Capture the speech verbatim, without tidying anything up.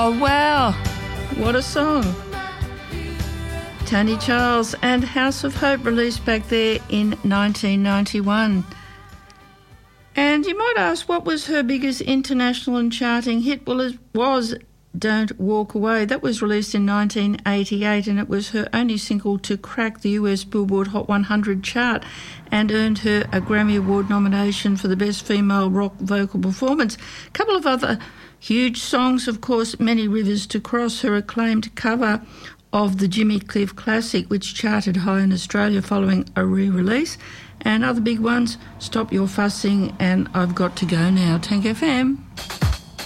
Oh, wow. What a song. Tony Charles and House of Hope, released back there in nineteen ninety-one. And you might ask, what was her biggest international and charting hit? Well, it was Don't Walk Away. That was released in nineteen eighty-eight, and it was her only single to crack the U S Billboard Hot one hundred chart and earned her a Grammy Award nomination for the Best Female Rock Vocal Performance. A couple of other huge songs, of course, Many Rivers to Cross, her acclaimed cover of the Jimmy Cliff classic, which charted high in Australia following a re-release, and other big ones, Stop Your Fussing and I've Got to Go Now. Tank F M.